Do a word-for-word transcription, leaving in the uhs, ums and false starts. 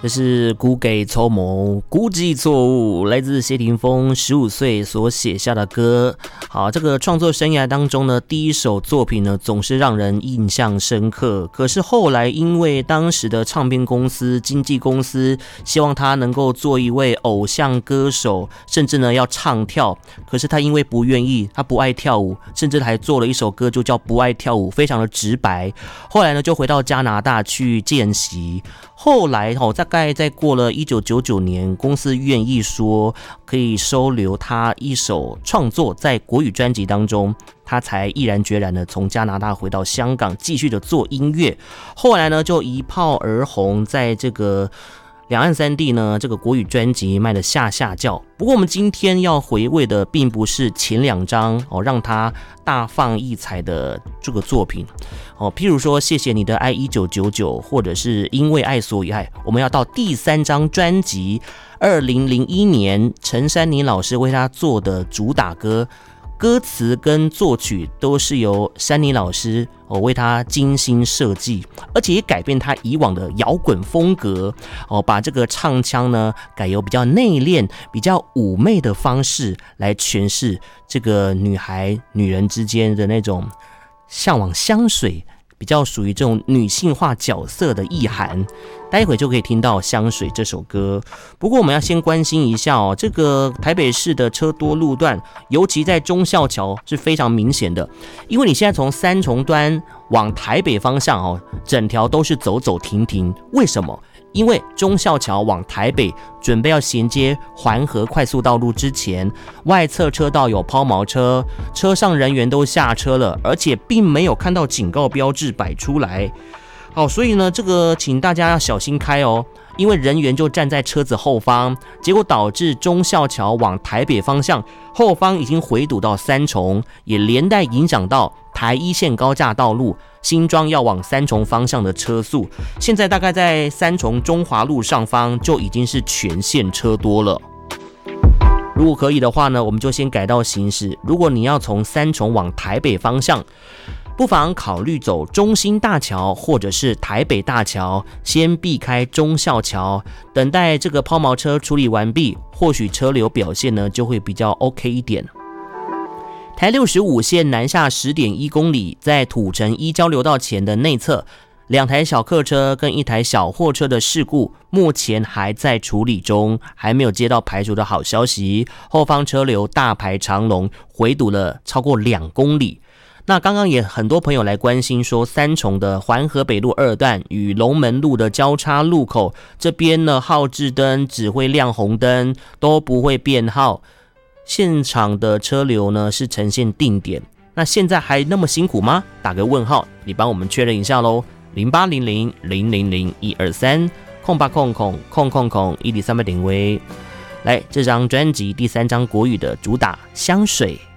这是孤给筹谋，估计错误，来自谢霆锋十五岁所写下的歌。好，这个创作生涯当中呢，第一首作品呢总是让人印象深刻。可是后来因为当时的唱片公司、经纪公司希望他能够做一位偶像歌手，甚至呢要唱跳，可是他因为不愿意，他不爱跳舞，甚至还做了一首歌就叫《不爱跳舞》，非常的直白。后来呢就回到加拿大去见习。后来哦，大概在过了一九九九年，公司愿意说可以收留他一首创作在国语专辑当中，他才毅然决然的从加拿大回到香港，继续的做音乐。后来呢，就一炮而红，在这个两岸三地呢，这个国语专辑卖得下下叫。不过我们今天要回味的并不是前两张哦，让他大放异彩的这个作品哦，譬如说谢谢你的爱一九九九，或者是因为爱所以爱。我们要到第三张专辑，二零零一年陈珊妮老师为他做的主打歌。歌词跟作曲都是由珊妮老师哦为他精心设计，而且也改变他以往的摇滚风格哦，把这个唱腔呢改由比较内敛、比较妩媚的方式来诠释这个女孩、女人之间的那种向往香水，比较属于这种女性化角色的意涵。待会就可以听到《香水》这首歌。不过我们要先关心一下哦，这个台北市的车多路段，尤其在忠孝桥是非常明显的，因为你现在从三重端往台北方向哦，整条都是走走停停。为什么？因为忠孝桥往台北准备要衔接环河快速道路之前，外侧车道有抛锚车，车上人员都下车了，而且并没有看到警告标志摆出来。好，所以呢，这个请大家要小心开哦，因为人员就站在车子后方，结果导致忠孝桥往台北方向后方已经回堵到三重，也连带影响到台一线高架道路新庄要往三重方向的车速。现在大概在三重中华路上方就已经是全线车多了。如果可以的话呢，我们就先改道行驶。如果你要从三重往台北方向，不妨考虑走中兴大桥或者是台北大桥，先避开忠孝桥，等待这个抛锚车处理完毕，或许车流表现呢就会比较 OK 一点。台六十五线南下 十点一公里，在土城一交流道前的内侧，两台小客车跟一台小货车的事故目前还在处理中，还没有接到排除的好消息。后方车流大排长龙，回堵了超过两公里。那刚刚也很多朋友来关心说，三重的环河北路二段与龙门路的交叉路口这边呢，号志灯只会亮红灯，都不会变号，现场的车流呢是呈现定点。那现在还那么辛苦吗？打个问号，你帮我们确认一下咯。零八零零零零零一二三空八空空空空空一零三八零位。来，这张专辑第三张国语的主打《香水》。